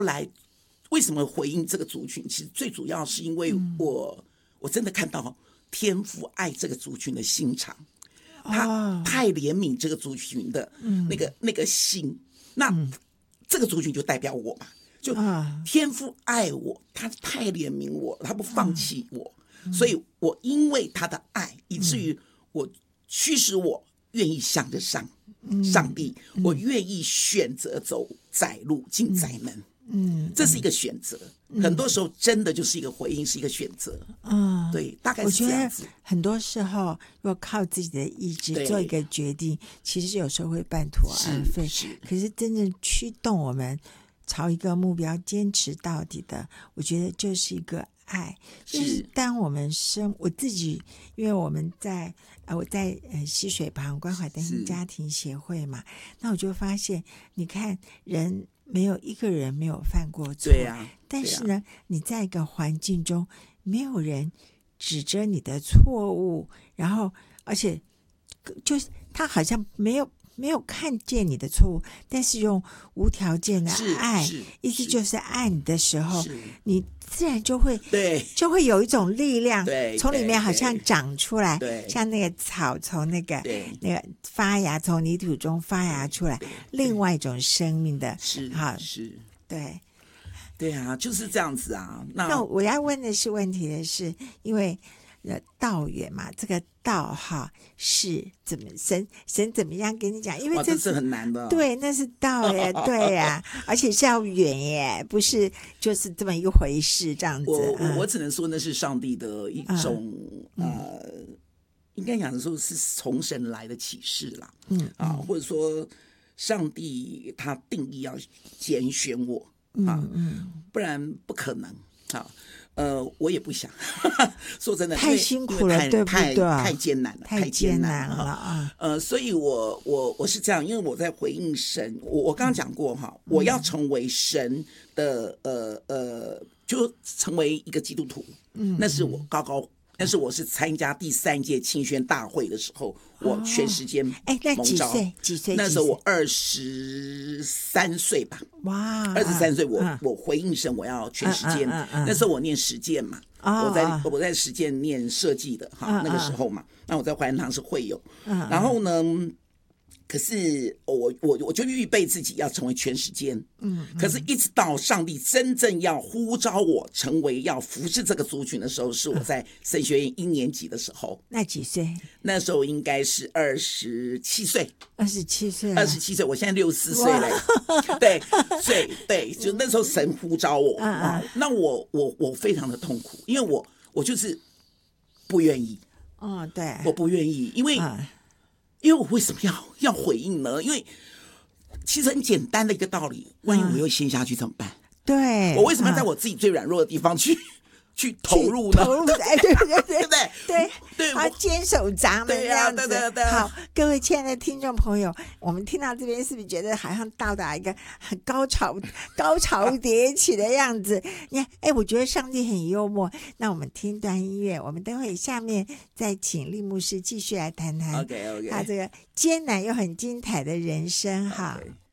来为什么回应这个族群？其实最主要是因为我真的看到天父爱这个族群的心肠，他太怜悯这个族群的那个心。那这个族群就代表我嘛，就天父爱我，他太怜悯我，他不放弃我，所以我因为他的爱，以至于我驱使我愿意向着上帝，我愿意选择走窄路进窄门。这是一个选择，很多时候真的就是一个回应，是一个选择。对，大概是这样子。 我觉得很多时候若靠自己的意志做一个决定，其实有时候会半途而废。可是真正驱动我们朝一个目标坚持到底的，我觉得就是一个爱。就是当我们我自己，因为我在溪水旁关怀单亲家庭协会嘛，那我就发现，你看人。没有一个人没有犯过错， 对啊， 但是呢，你在一个环境中，没有人指着你的错误，然后而且就是他好像没有看见你的错误，但是用无条件的爱，意思就是爱你的时候，你自然就会有一种力量从里面好像长出来，像那个草从那个发芽，从泥土中发芽出来，另外一种生命的， 对啊，就是这样子啊。 那我要问的问题的是，因为道缘嘛，这个道是怎么神怎么样跟你讲？因为这是很难的。 对，那是道耶，对呀，而且是要远耶，不是就是这么一回事这样子。 我只能说那是上帝的一种应该讲说是从神来的启示啦。或者说上帝他定义要拣选我不然不可能我也不想说真的， 太辛苦了，对不对？ 太艰难了， 太艰难了所以我是这样，因为我在回应神，我刚刚讲过我要成为神的就成为一个基督徒，那是我但是我是参加第3届庆宣大会的时候，我全时间蒙召。 几岁？ 那时候我23岁吧。 哇 ，23岁我回应神，我要全时间。那时候我念实践嘛，我在实践念设计的那个时候嘛。那我在怀仁堂是会友，然后呢？可是我就预备自己要成为全时间，可是一直到上帝真正要呼召我成为要服侍这个族群的时候，是我在神学院1年级的时候。 那几岁？那时候应该是27岁。 27岁， 我现在64岁了。对，就那时候神呼召我，那我非常的痛苦，因为我就是不愿意。 对， 我不愿意，因为我为什么要回应呢？因为其实很简单的一个道理，万一我又陷下去怎么办？ 对， 我为什么要在我自己最软弱的地方去投入呢？ 对，他坚守闸门这样子。 对。 好，各位亲爱的听众朋友，我们听到这边是不是觉得好像到达一个很高潮迭起的样子？你看，我觉得上帝很幽默。那我们听段音乐，我们等会下面再请利牧师继续来谈谈他这个艰难又很精彩的人生哈。Okay.